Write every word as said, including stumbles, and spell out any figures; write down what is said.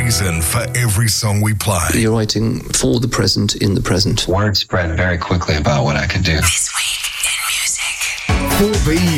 season for every song we play. You're writing for the present in the present. Word spread very quickly about what I could do. four B